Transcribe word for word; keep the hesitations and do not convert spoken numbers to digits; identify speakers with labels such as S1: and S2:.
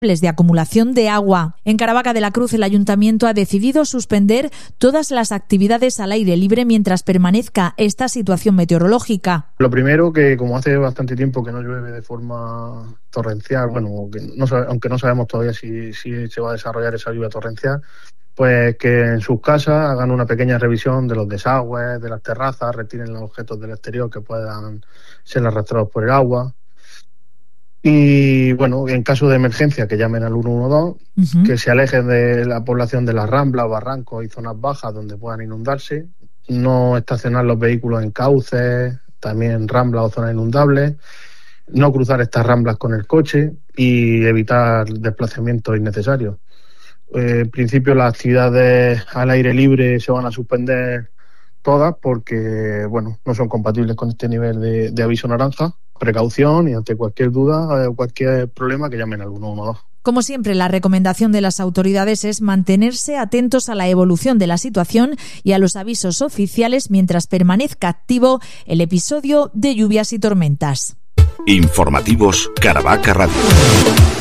S1: de acumulación de agua. En Caravaca de la Cruz, el Ayuntamiento ha decidido suspender todas las actividades al aire libre mientras permanezca esta situación meteorológica.
S2: Lo primero, que como hace bastante tiempo que no llueve de forma torrencial, bueno, que no, aunque no sabemos todavía si, si se va a desarrollar esa lluvia torrencial, pues que en sus casas hagan una pequeña revisión de los desagües, de las terrazas, retiren los objetos del exterior que puedan ser arrastrados por el agua. Y bueno, en caso de emergencia que llamen al uno uno dos, uh-huh. que se alejen de la población de las ramblas, barrancos y zonas bajas donde puedan inundarse, no estacionar los vehículos en cauces, también en ramblas o zonas inundables, no cruzar estas ramblas con el coche y evitar desplazamientos innecesarios. Eh, en principio las actividades al aire libre se van a suspender todas porque bueno, no son compatibles con este nivel de, de aviso naranja. Precaución y ante cualquier duda o cualquier problema que llamen al uno uno dos.
S1: Como siempre, la recomendación de las autoridades es mantenerse atentos a la evolución de la situación y a los avisos oficiales mientras permanezca activo el episodio de lluvias y tormentas.
S3: Informativos Caravaca Radio.